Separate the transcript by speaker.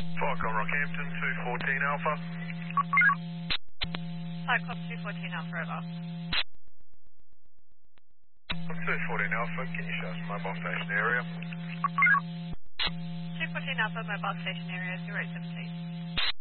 Speaker 1: Falcon Rockhampton, 214 Alpha.
Speaker 2: Cyclops 214 Alpha, over.
Speaker 1: 214 Alpha, can you show us mobile station area?
Speaker 2: 214 Alpha, mobile station area 087, please.